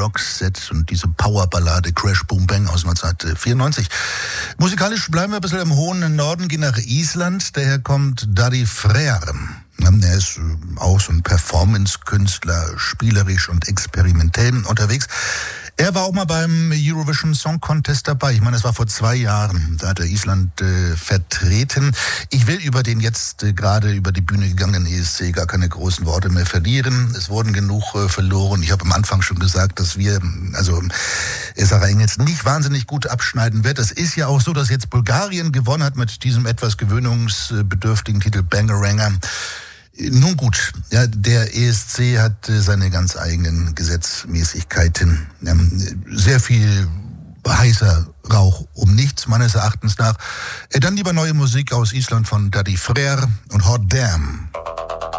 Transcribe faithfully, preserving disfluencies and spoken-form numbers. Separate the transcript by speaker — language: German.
Speaker 1: Boxset und diese Powerballade Crash Boom Bang aus neunzehnhundertvierundneunzig. Musikalisch bleiben wir ein bisschen im hohen Norden, gehen nach Island. Daher kommt Daði Freyr. Er ist auch so ein Performance-Künstler, spielerisch und experimentell unterwegs. Er war auch mal beim Eurovision Song Contest dabei. Ich meine, es war vor zwei Jahren. Da hat er Island äh, vertreten. Ich will über den jetzt äh, gerade über die Bühne gegangenen E S C gar keine großen Worte mehr verlieren. Es wurden genug äh, verloren. Ich habe am Anfang schon gesagt, dass wir, also Sarah Engels nicht wahnsinnig gut abschneiden wird. Es ist ja auch so, dass jetzt Bulgarien gewonnen hat mit diesem etwas gewöhnungsbedürftigen Titel Bangaranga. Nun gut, ja, der E S C hat äh, seine ganz eigenen Gesetzmäßigkeiten. Ähm, sehr viel heißer Rauch um nichts, meines Erachtens nach. Äh, dann lieber neue Musik aus Island von Daði Freyr und Hot Damn.